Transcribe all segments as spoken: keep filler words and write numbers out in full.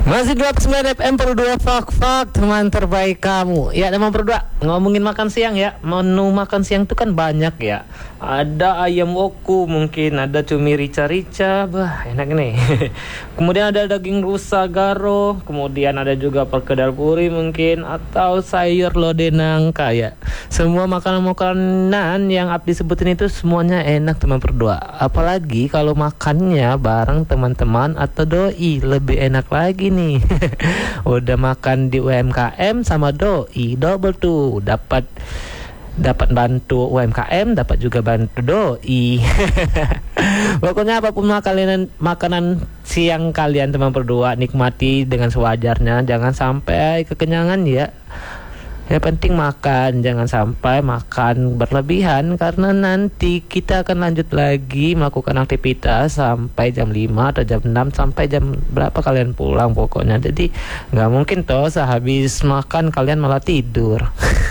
Masih dua puluh sembilan F M per dua Fak Fak, teman terbaik kamu. Ya, teman berdua, ngomongin makan siang ya. Menu makan siang itu kan banyak ya. Ada ayam woku, mungkin ada cumi rica-rica, bah enak nih. Kemudian ada daging rusa garo, kemudian ada juga perkedel puri mungkin, atau sayur lodeh nangka ya. Semua makanan-makanan yang Abdi sebutin itu semuanya enak teman berdua. Apalagi kalau makannya bareng teman-teman atau doi, lebih enak lagi nih. Udah makan di U M K M sama doi, double tuh, dapat dapat bantu U M K M, dapat juga bantu doi. Pokoknya apapun makanan makanan siang kalian teman berdua, nikmati dengan sewajarnya, jangan sampai kekenyangan ya. Yang penting makan, jangan sampai makan berlebihan, karena nanti kita akan lanjut lagi melakukan aktivitas sampai jam lima atau jam enam, sampai jam berapa kalian pulang pokoknya. Jadi nggak mungkin toh sehabis makan kalian malah tidur.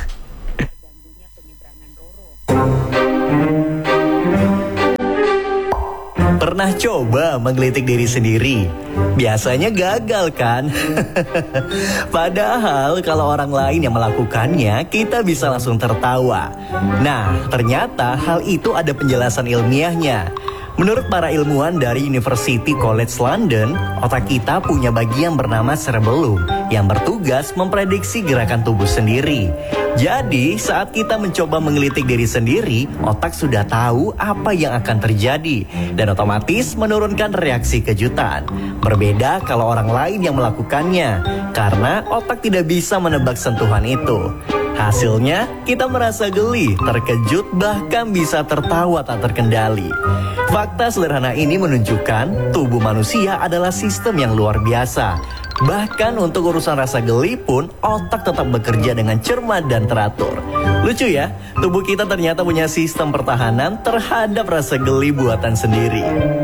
Pernah coba menggelitik diri sendiri? Biasanya gagal kan? Padahal kalau orang lain yang melakukannya, kita bisa langsung tertawa. Nah, ternyata hal itu ada penjelasan ilmiahnya. Menurut para ilmuwan dari University College London, otak kita punya bagian bernama cerebellum yang bertugas memprediksi gerakan tubuh sendiri. Jadi, saat kita mencoba menggelitik diri sendiri, otak sudah tahu apa yang akan terjadi dan otomatis menurunkan reaksi kejutan. Berbeda kalau orang lain yang melakukannya, karena otak tidak bisa menebak sentuhan itu. Hasilnya, kita merasa geli, terkejut, bahkan bisa tertawa tak terkendali. Fakta sederhana ini menunjukkan tubuh manusia adalah sistem yang luar biasa. Bahkan untuk urusan rasa geli pun, otak tetap bekerja dengan cermat dan teratur. Lucu ya, tubuh kita ternyata punya sistem pertahanan terhadap rasa geli buatan sendiri.